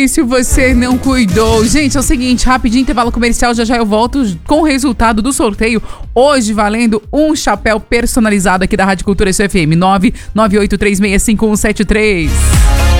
E se você não cuidou? Gente, é o seguinte, rapidinho, intervalo comercial, já eu volto com o resultado do sorteio. Hoje valendo um chapéu personalizado aqui da Rádio Cultura FM, 998365173.